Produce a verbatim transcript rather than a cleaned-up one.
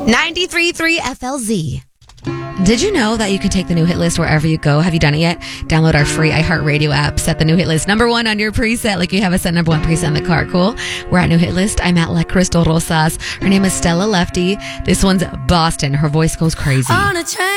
ninety-three point three F L Z. Did you know that you can take the new hit list wherever you go? Have you done it yet? Download our free iHeartRadio app. Set the new hit list number one on your preset, like you have a set number one preset in the car. Cool. We're at New Hit List. I'm at La Crystal Rosas. Her name is Stella Lefty. This one's Boston. Her voice goes crazy. On a train.